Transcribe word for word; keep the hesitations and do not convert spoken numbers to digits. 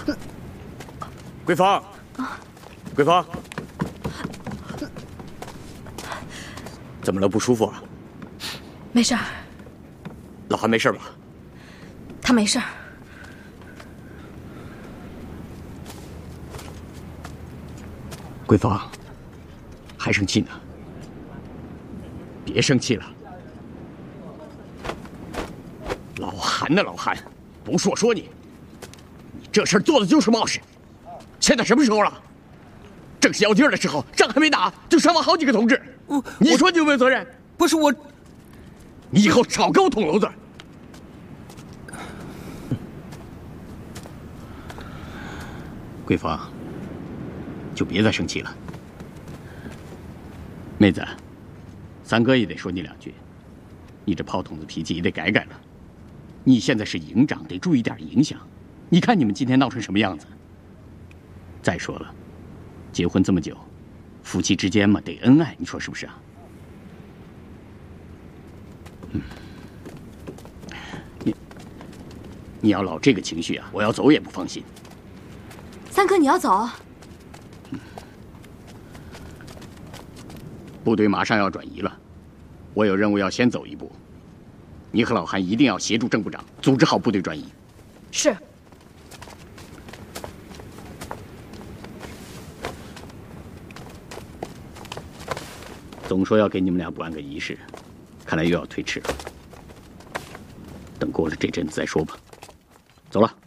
桂芳，桂芳，怎么了？不舒服啊？ 没事儿。 老韩没事吧？ 他没事儿。 桂芳，还生气呢？别生气了。老韩呢？老韩，不是我说你，你这事儿做的就是冒失。现在什么时候了？正是要劲儿的时候，仗还没打就伤亡好几个同志。 我， 你说你有没有责任？ 不是我， 你以后少给我捅娄子。桂芳，就别再生气了。妹子，三哥也得说你两句，你这炮筒子脾气也得改改了。你现在是营长，得注意点影响。你看你们今天闹成什么样子？再说了，结婚这么久，夫妻之间嘛得恩爱，你说是不是啊？嗯，你你要老这个情绪啊，我要走也不放心。 三哥，你要走？ 嗯，部队马上要转移了，我有任务要先走一步。你和老韩一定要协助郑部长组织好部队转移。 是。 总说要给你们俩办个仪式，看来又要推迟了。等过了这阵子再说吧。走了。